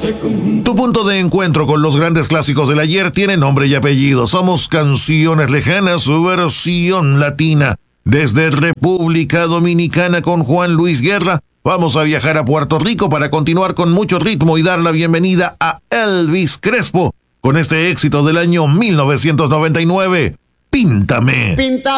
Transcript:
Tu punto de encuentro con los grandes clásicos del ayer tiene nombre y apellido. Somos Canciones Lejanas, su versión latina. Desde República Dominicana con Juan Luis Guerra, vamos a viajar a Puerto Rico para continuar con mucho ritmo y dar la bienvenida a Elvis Crespo con este éxito del año 1999, Píntame.